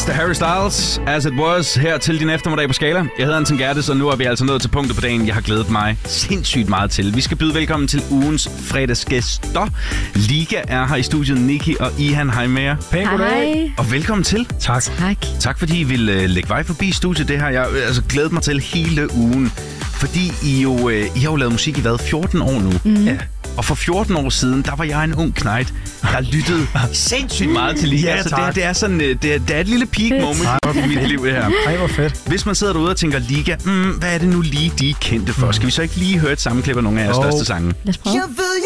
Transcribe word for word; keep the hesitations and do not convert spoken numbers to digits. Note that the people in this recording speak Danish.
mister Harry Styles, As It Was, her til din eftermiddag på Skala. Jeg hedder Anton Gertes, og nu er vi altså nået til punktet på dagen, jeg har glædet mig sindssygt meget til. Vi skal byde velkommen til ugens fredagsgæster. Liga er her i studiet, Nikki og Ihan. Hej med jer. Pæn goddag. Og velkommen til. Tak. Tak. Tak fordi I vil uh, lægge vej forbi studiet. Det har jeg uh, altså glædet mig til hele ugen. Fordi I jo uh, I har jo lavet musik i hvad? fjorten år nu. Mm. Ja. Og for fjorten år siden, der var jeg en ung knejt, der lyttede sindssygt meget til Liga. Ja, så det, det er sådan, det er, det er et lille peak moment for mit liv, det her. Ej, hvor fedt. Hvis man sidder derude og tænker, Liga, mm, hvad er det nu lige, de er kendte for? Skal vi så ikke lige høre et sammenklip af nogle af jeres Oh. største sange? Lad os prøve.